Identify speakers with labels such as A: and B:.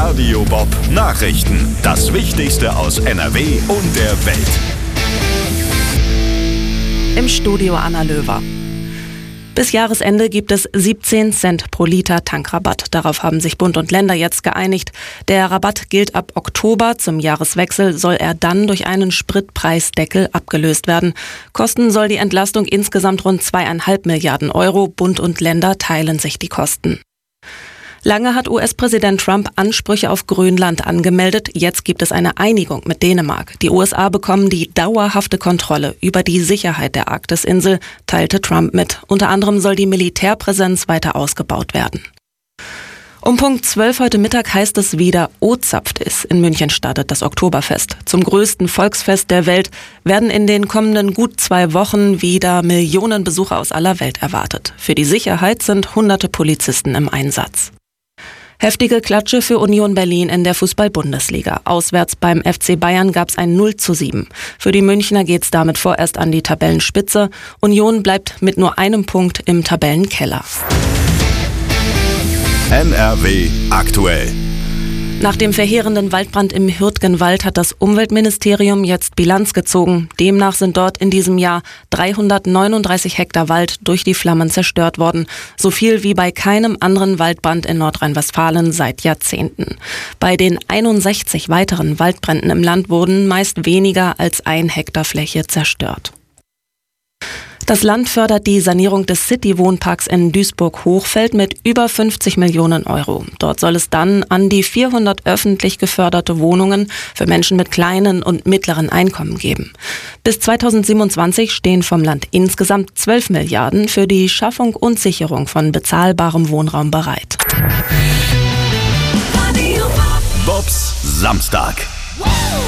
A: Radio Bob Nachrichten. Das Wichtigste aus NRW und der Welt.
B: Im Studio Anna Löwer. Bis Jahresende gibt es 17 Cent pro Liter Tankrabatt. Darauf haben sich Bund und Länder jetzt geeinigt. Der Rabatt gilt ab Oktober. Zum Jahreswechsel soll er dann durch einen Spritpreisdeckel abgelöst werden. Kosten soll die Entlastung insgesamt rund 2,5 Milliarden Euro. Bund und Länder teilen sich die Kosten. Lange hat US-Präsident Trump Ansprüche auf Grönland angemeldet. Jetzt gibt es eine Einigung mit Dänemark. Die USA bekommen die dauerhafte Kontrolle über die Sicherheit der Arktisinsel, teilte Trump mit. Unter anderem soll die Militärpräsenz weiter ausgebaut werden. Um Punkt 12 heute Mittag heißt es wieder O-Zapft ist. In München startet das Oktoberfest. Zum größten Volksfest der Welt werden in den kommenden gut 2 Wochen wieder Millionen Besucher aus aller Welt erwartet. Für die Sicherheit sind hunderte Polizisten im Einsatz. Heftige Klatsche für Union Berlin in der Fußball-Bundesliga. Auswärts beim FC Bayern gab es ein 0:7. Für die Münchner geht's damit vorerst an die Tabellenspitze. Union bleibt mit nur einem Punkt im Tabellenkeller.
A: NRW aktuell.
B: Nach dem verheerenden Waldbrand im Hürtgenwald hat das Umweltministerium jetzt Bilanz gezogen. Demnach sind dort in diesem Jahr 339 Hektar Wald durch die Flammen zerstört worden. So viel wie bei keinem anderen Waldbrand in Nordrhein-Westfalen seit Jahrzehnten. Bei den 61 weiteren Waldbränden im Land wurden meist weniger als 1 Hektar Fläche zerstört. Das Land fördert die Sanierung des City-Wohnparks in Duisburg-Hochfeld mit über 50 Millionen Euro. Dort soll es dann an die 400 öffentlich geförderte Wohnungen für Menschen mit kleinen und mittleren Einkommen geben. Bis 2027 stehen vom Land insgesamt 12 Milliarden für die Schaffung und Sicherung von bezahlbarem Wohnraum bereit.
A: Bobs Samstag.